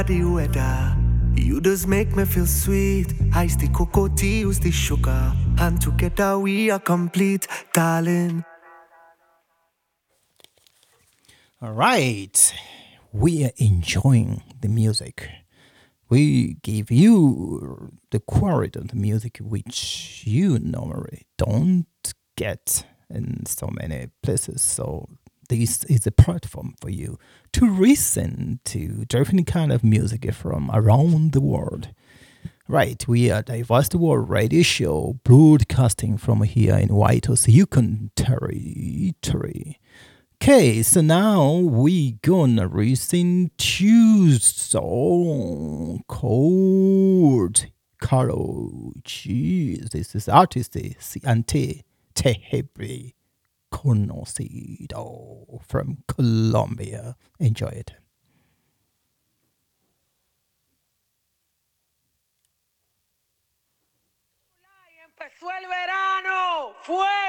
the weather. You just make me feel sweet. Ice the cocoa tea, use the sugar. And together we are complete, darling. All right. We are enjoying the music. We give you the quality of the music which you normally don't get in so many places. So this is a platform for you to listen to different kind of music from around the world. Right, we are Diverse World Radio Show broadcasting from here in Whitehorse, Yukon Territory. Okay, so now we gonna listen to song called Carol G. This is artist Ante Tehebre Conocido from Colombia. Enjoy it. Empezó el verano, fue.